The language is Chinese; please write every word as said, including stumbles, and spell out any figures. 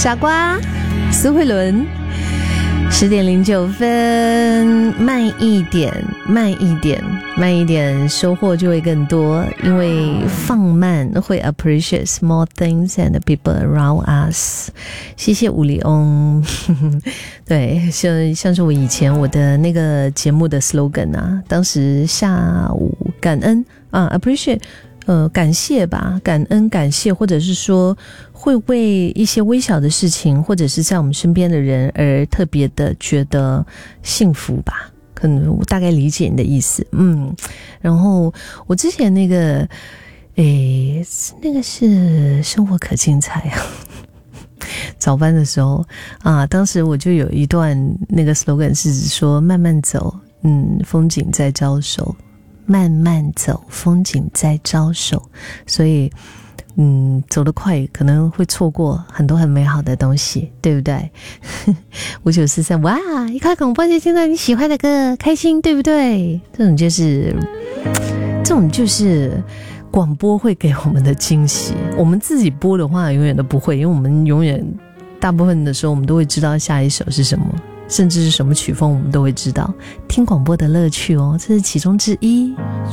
傻瓜苏慧伦，十点零九分，慢一点，慢一点，慢一点，收获就会更多。因为放慢会 appreciate small things and people around us。谢谢武里翁。对，像像是我以前我的那个节目的 slogan 啊，当时下午感恩啊 appreciate。呃，感谢吧，感恩感谢，或者是说会为一些微小的事情，或者是在我们身边的人而特别的觉得幸福吧。可能我大概理解你的意思，嗯。然后我之前那个，诶，那个是生活可精彩啊。早班的时候啊，当时我就有一段那个 slogan 是说慢慢走，嗯，风景在招手。慢慢走，风景在招手，所以嗯，走得快可能会错过很多很美好的东西，对不对？五九四三，哇，一开广播就听到你喜欢的歌，开心，对不对？这种就是这种就是广播会给我们的惊喜。我们自己播的话永远都不会，因为我们永远大部分的时候我们都会知道下一首是什么，甚至是什么曲风我们都会知道。听广播的乐趣哦，这是其中之一。